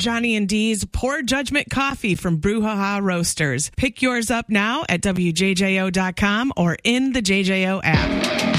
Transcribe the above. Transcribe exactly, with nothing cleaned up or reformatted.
Johnny and D's Poor Judgment Coffee from Brouhaha Roasters. Pick yours up now at W J J O dot com or in the J J O app.